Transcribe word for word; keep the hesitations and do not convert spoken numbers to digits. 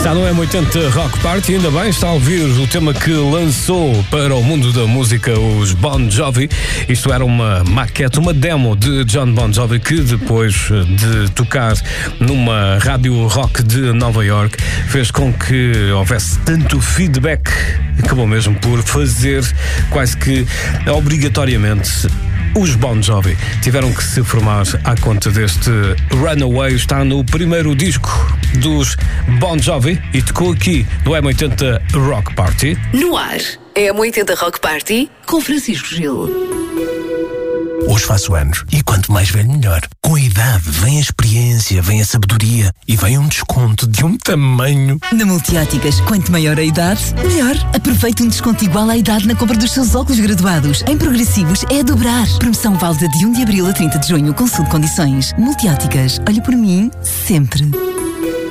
Está no M oitenta Rock Party, ainda bem, está a ouvir o tema que lançou para o mundo da música os Bon Jovi. Isto era uma maquete, uma demo de John Bon Jovi que depois de tocar numa rádio rock de Nova York fez com que houvesse tanto feedback, acabou mesmo por fazer quase que obrigatoriamente os Bon Jovi tiveram que se formar à conta deste Runaway. Está no primeiro disco dos Bon Jovi e tocou aqui no M oitenta Rock Party. No ar, M oitenta Rock Party com Francisco Gil. Hoje faço anos e quanto mais velho melhor. Com a idade vem a experiência, vem a sabedoria e vem um desconto de um tamanho. Na Multióticas, quanto maior a idade, melhor. Aproveite um desconto igual à idade na compra dos seus óculos graduados. Em progressivos é a dobrar. Promoção válida de um de abril a trinta de junho. Consulte condições. Multióticas, olhe por mim sempre.